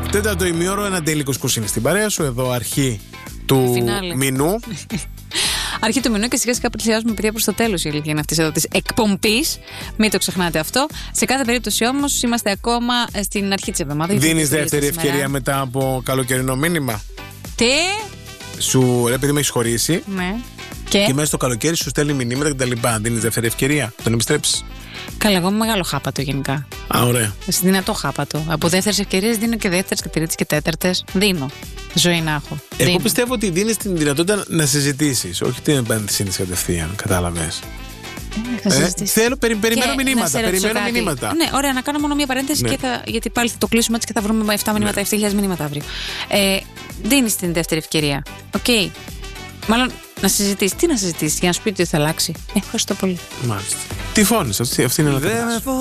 τέταρτο ημίωρο, ένα daily κουσκούς είναι στην παρέα σου. Εδώ αρχή του μηνού. Αρχή του μηνού και σιγά σιγά πλησιάζουμε, παιδιά, προς το τέλος η αλήθεια είναι αυτή εδώ της εκπομπής. Μην το ξεχνάτε αυτό. Σε κάθε περίπτωση όμως είμαστε ακόμα στην αρχή της εβδομάδας. Δίνεις δεύτερη ευκαιρία μετά από καλοκαιρινό μήνυμα? Τι? Σου, επειδή με έχεις χωρίσει. Ναι. Και μέσα στο καλοκαίρι σου στέλνει μηνύματα κτλ. Δίνεις δεύτερη ευκαιρία? Τον επιστρέψεις? Καλά, εγώ είμαι μεγάλο χάπατο γενικά. Α, ωραία. Δυνατό χάπατο. Από δεύτερες ευκαιρίες δίνω και δεύτερες και τρίτες και τέταρτες. Δίνω. Ζωή να έχω. Εγώ πιστεύω ότι δίνεις την δυνατότητα να συζητήσεις, όχι την επένδυση της κατευθείαν. Κατάλαβες? Θέλω, περιμένω μηνύματα. Περιμένω μηνύματα. Ναι, ωραία, να κάνω μόνο μία παρένθεση, ναι. γιατί πάλι θα το κλείσουμε έτσι και θα βρούμε 7 μηνύματα, 7.000 μηνύματα αύριο. Δίνεις την δεύτερη ευκαιρία. Οκ. Μάλλον να συζητήσεις. Τι να συζητήσεις, για να σου πει ότι θα αλλάξει. Ευχαριστώ πολύ. Μάλιστα. Τι φώνησε, αυτή είναι η